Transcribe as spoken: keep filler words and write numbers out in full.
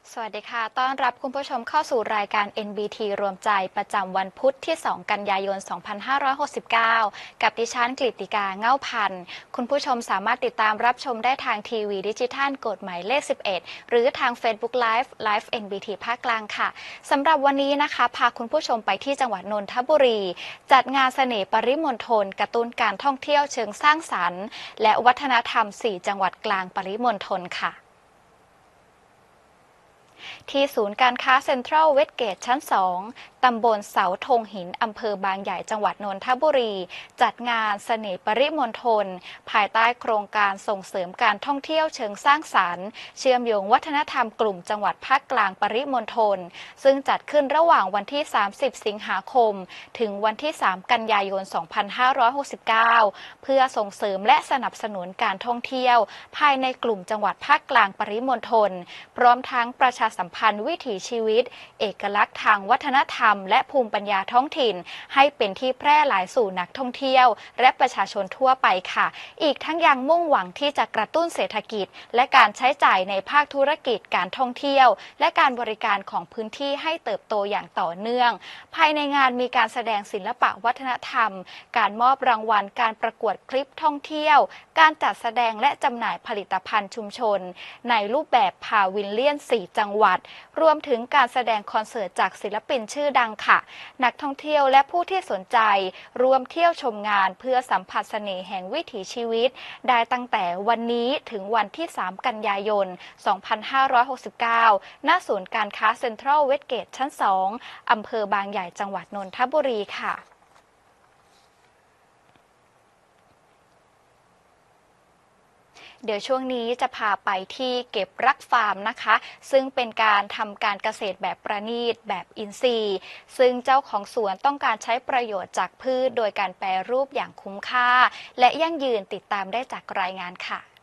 สวัสดีค่ะต้อนรับคุณผู้ชมเข้าสู่รายการ เอ็น บี ที รวมใจประจำวันพุธที่ สอง กันยายน สองพันห้าร้อยหกสิบเก้า กับดิฉันกฤติกา เง่าพันธ์คุณผู้ชมสามารถติดตามรับชมได้ทางทีวีดิจิทัลกฎหมายเลข สิบเอ็ด หรือทาง Facebook Live Live เอ็น บี ที ภาคกลางค่ะสำหรับวันนี้นะคะพาคุณผู้ชมไปที่จังหวัดนนทบุรี จัดงานเสน่ห์ปริมณฑลกระตุ้นการท่องเที่ยวเชิงสร้างสรรค์และวัฒนธรรม สี่ จังหวัดกลางปริมณฑลค่ะที่ศูนย์การค้าเซ็นทรัลเวสเกตชั้น สอง ตำบลเสาธงหิน อำเภอบางใหญ่ จังหวัดนนทบุรี จัดงานเสน่ห์ปริมณฑลภายใต้โครงการส่งเสริมการท่องเที่ยวเชิงสร้างสรรค์เชื่อมโยงวัฒนธรรมกลุ่มจังหวัดภาคกลางปริมณฑลซึ่งจัดขึ้นระหว่างวันที่ สามสิบ สิงหาคม ถึงวันที่ สาม กันยายน สองพันห้าร้อยหกสิบเก้า เพื่อส่งเสริมและสนับสนุนการท่องเที่ยวภายในกลุ่มจังหวัดภาคกลางปริมณฑลพร้อมทั้งประชาสัมพันธ์วิถีชีวิตเอกลักษณ์ทางวัฒนธรรมและภูมิปัญญาท้องถิ่นให้เป็นที่แพร่หลายสู่นักท่องเที่ยวและประชาชนทั่วไปค่ะอีกทั้งยังมุ่งหวังที่จะกระตุ้นเศรษฐกิจและการใช้จ่ายในภาคธุรกิจการท่องเที่ยวและการบริการของพื้นที่ให้เติบโตอย่างต่อเนื่องภายในงานมีการแสดงศิลปะวัฒนธรรมการมอบรางวัลการประกวดคลิปท่องเที่ยวการจัดแสดงและจำหน่ายผลิตภัณฑ์ชุมชนในรูปแบบพาวิลเลียน สี่ จังหวัดรวมถึงการแสดงคอนเสิร์ตจากศิลปินชื่อดังค่ะนักท่องเที่ยวและผู้ที่สนใจรวมเที่ยวชมงานเพื่อสัมผัสเสน่ห์แห่งวิถีชีวิตได้ตั้งแต่วันนี้ถึงวันที่ สาม กันยายน สองพันห้าร้อยหกสิบเก้า ณ ศูนย์การค้าเซ็นทรัลเวสเกตชั้น สอง อำเภอบางใหญ่ จังหวัดนนทบุรีค่ะเดี๋ยวช่วงนี้จะพาไปที่เก็บรักฟาร์มนะคะซึ่งเป็นการทำการเกษตรแบบประณีตแบบอินทรีย์ซึ่งเจ้าของสวนต้องการใช้ประโยชน์จากพืชโดยการแปรรูปอย่างคุ้มค่าและยั่งยืนติดตามได้จากรายงานค่ะ